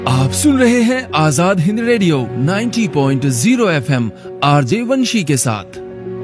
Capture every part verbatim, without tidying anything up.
आप सुन रहे हैं आजाद हिंद रेडियो नब्बे पॉइंट शून्य एफएम आरजे वंशी के साथ।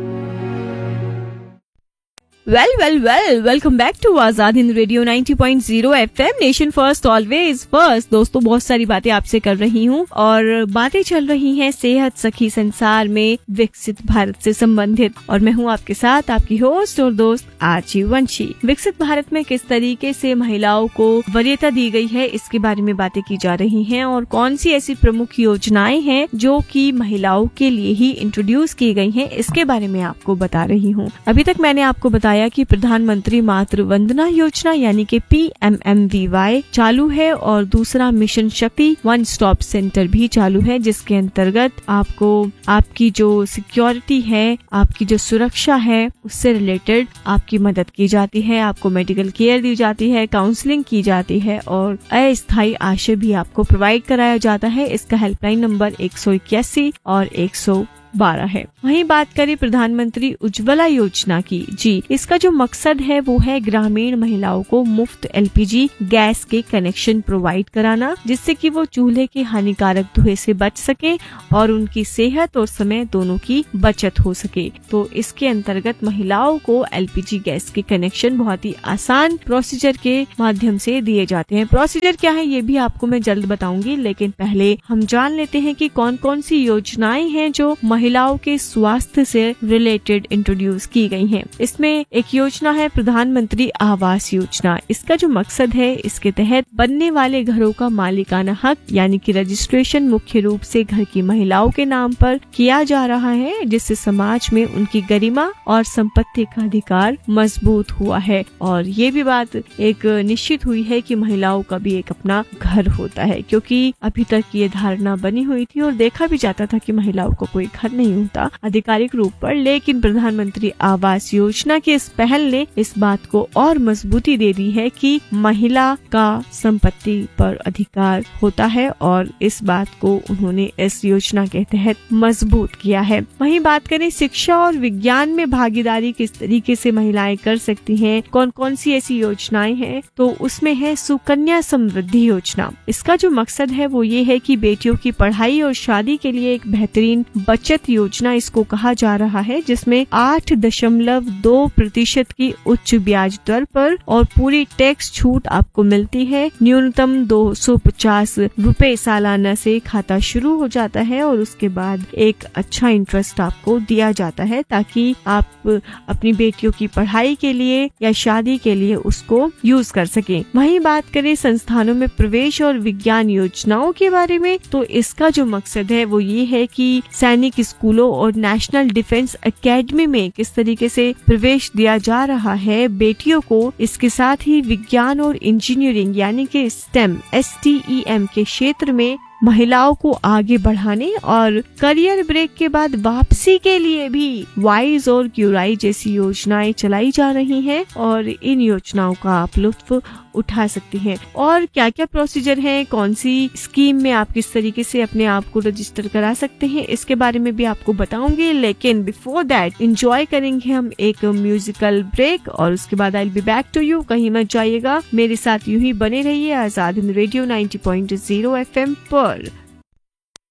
Well well well welcome back to Azad Hind radio नब्बे पॉइंट शून्य FM, nation first always first. दोस्तों, बहुत सारी बातें आपसे कर रही हूँ और बातें चल रही हैं सेहत सखी संसार में विकसित भारत से संबंधित, और मैं हूँ आपके साथ आपकी होस्ट और दोस्त आरजे वंशी। विकसित भारत में किस तरीके से महिलाओं को वरीयता दी गई है, इसके बारे में बातें की जा रही हैं, और कौन सी ऐसी प्रमुख योजनाएं हैं जो कि महिलाओं के लिए ही इंट्रोड्यूस की गई हैं, इसके बारे में आपको बता रही हूँ। अभी तक मैंने आपको बताया कि प्रधानमंत्री मातृ वंदना योजना यानी कि P M M we Y चालू है, और दूसरा मिशन शक्ति वन स्टॉप सेंटर भी चालू है, जिसके अंतर्गत आपको आपकी जो सिक्योरिटी है, आपकी जो सुरक्षा है, उससे रिलेटेड आपकी मदद की जाती है, आपको मेडिकल केयर दी जाती है, काउंसलिंग की जाती है, और अस्थायी आश्रय भी आपको प्रोवाइड कराया जाता है। इसका हेल्पलाइन नंबर एक सौ इक्यासी और एक सौ बारह है। वहीं बात करें प्रधानमंत्री उज्ज्वला योजना की, जी इसका जो मकसद है वो है ग्रामीण महिलाओं को मुफ्त एल पी जी गैस के कनेक्शन प्रोवाइड कराना, जिससे कि वो चूल्हे के हानिकारक धुएं से बच सके और उनकी सेहत और समय दोनों की बचत हो सके। तो इसके अंतर्गत महिलाओं को एल पी जी गैस के कनेक्शन बहुत ही आसान प्रोसीजर के माध्यम से दिए जाते हैं। प्रोसीजर क्या है ये भी आपको मैं जल्द बताऊंगी, लेकिन पहले हम जान लेते हैं कि कौन कौन सी योजनाएं हैं जो महिलाओं के स्वास्थ्य से रिलेटेड इंट्रोड्यूस की गई हैं। इसमें एक योजना है प्रधानमंत्री आवास योजना। इसका जो मकसद है, इसके तहत बनने वाले घरों का मालिकाना हक यानी कि रजिस्ट्रेशन मुख्य रूप से घर की महिलाओं के नाम पर किया जा रहा है, जिससे समाज में उनकी गरिमा और संपत्ति का अधिकार मजबूत हुआ है। और ये भी बात एक निश्चित हुई है कि महिलाओं का भी एक अपना घर होता है, क्योंकि अभी तक ये धारणा बनी हुई थी और देखा भी जाता था कि महिलाओं को कोई घर नहीं होता आधिकारिक रूप पर। लेकिन प्रधानमंत्री आवास योजना की इस पहल ने इस बात को और मजबूती दे दी है कि महिला का संपत्ति पर अधिकार होता है, और इस बात को उन्होंने इस योजना के तहत मजबूत किया है। वहीं बात करें शिक्षा और विज्ञान में भागीदारी किस तरीके से महिलाएं कर सकती हैं, कौन कौन सी ऐसी योजनाएं हैं, तो उसमें है सुकन्या समृद्धि योजना। इसका जो मकसद है वो ये है कि बेटियों की पढ़ाई और शादी के लिए एक बेहतरीन बचत योजना इसको कहा जा रहा है, जिसमें आठ दशमलव दो प्रतिशत की उच्च ब्याज दर पर और पूरी टैक्स छूट आपको मिलती है। न्यूनतम दो सौ पचास रुपए सालाना से खाता शुरू हो जाता है, और उसके बाद एक अच्छा इंटरेस्ट आपको दिया जाता है, ताकि आप अपनी बेटियों की पढ़ाई के लिए या शादी के लिए उसको यूज कर सकें। वहीं बात करें संस्थानों में प्रवेश और विज्ञान योजनाओं के बारे में, तो इसका जो मकसद है वो ये है कि सैनिक स्कूलों और नेशनल डिफेंस एकेडमी में किस तरीके से प्रवेश दिया जा रहा है बेटियों को। इसके साथ ही विज्ञान और इंजीनियरिंग यानी कि stem S T E M के क्षेत्र में महिलाओं को आगे बढ़ाने और करियर ब्रेक के बाद वापसी के लिए भी वाइज और क्यूराई जैसी योजनाएं चलाई जा रही हैं, और इन योजनाओं का आप लुत्फ उठा सकती हैं। और क्या क्या प्रोसीजर है, कौन सी स्कीम में आप किस तरीके से अपने आप को रजिस्टर करा सकते हैं, इसके बारे में भी आपको बताऊंगी। लेकिन बिफोर दैट एंजॉय करेंगे हम एक म्यूजिकल ब्रेक, और उसके बाद I will be back to you. कहीं मत जाइएगा, मेरे साथ यूं ही बने रहिए आजाद हिंद रेडियो नब्बे पॉइंट शून्य एफएम पर।